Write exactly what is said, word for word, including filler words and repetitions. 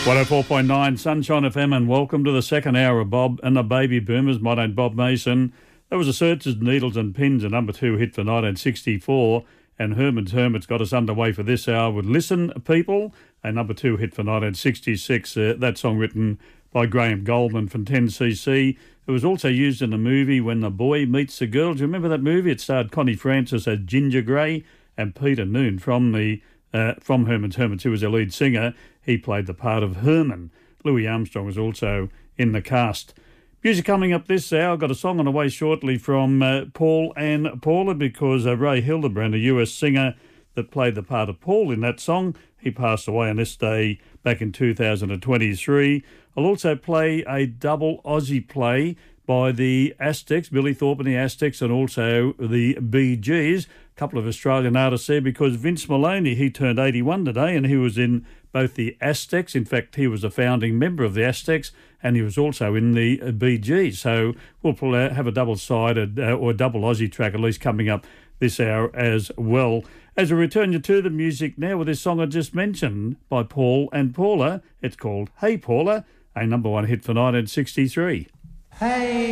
one oh four point nine Sunshine F M, and welcome to the second hour of Bob and the Baby Boomers. My name's Bob Mason. That was a Searchers, Needles and Pins, a number two hit for nineteen sixty-four, and Herman's Hermits got us underway for this hour with Listen People, a number two hit for nineteen sixty-six. Uh, that song written by Graham Goldman from ten C C. It was also used in the movie When the Boy Meets the Girl. Do you remember that movie? It starred Connie Francis as Ginger Grey and Peter Noon from the uh, from Herman's Hermits, who was their lead singer. He played the part of Herman. Louis Armstrong was also in the cast. Music coming up this hour. I've got a song on the way shortly from uh, Paul and Paula, because uh, Ray Hildebrand, a U S singer that played the part of Paul in that song, he passed away on this day back in two thousand twenty-three. I'll also play a double Aussie play by the Aztecs, Billy Thorpe and the Aztecs, and also the Bee Gees, a couple of Australian artists there, because Vince Maloney, he turned eighty-one today, and he was in both the Aztecs. In fact, he was a founding member of the Aztecs, and he was also in the Bee Gees. So we'll have a double-sided uh, or double Aussie track at least coming up this hour as well. As we return you to the music now with this song I just mentioned by Paul and Paula. It's called Hey Paula, a number one hit for nineteen sixty-three. Hey